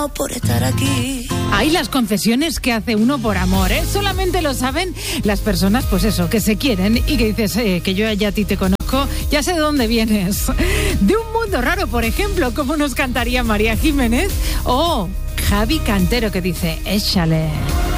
por estar aquí. Hay las confesiones que hace uno por amor, ¿eh? Solamente lo saben las personas, pues eso, que se quieren y que dices, que yo ya a ti te conozco, ya sé de dónde vienes. De un mundo raro, por ejemplo, como nos cantaría María Jiménez o Javi Cantero, que dice, échale.